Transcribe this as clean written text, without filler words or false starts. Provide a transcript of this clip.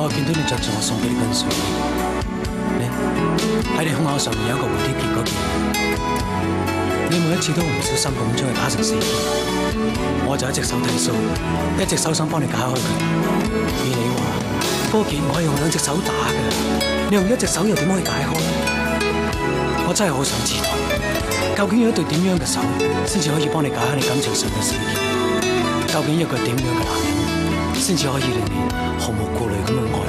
我見到你着住我送俾你嗰件睡衣，喺你胸口上面有一個蝴蝶結嗰件，你每一次都唔小心咁將佢打成4件，我就一隻手剃鬚，一隻手想幫你解開佢。而你話嗰件我係用2隻手打嘅，你用1隻手又點可以解開？我真係好想知道，究竟有一對點樣嘅手先至可以幫你解開你感情上嘅死結？究竟有個點樣嘅男人先至可以令你毫無顧慮咁去愛？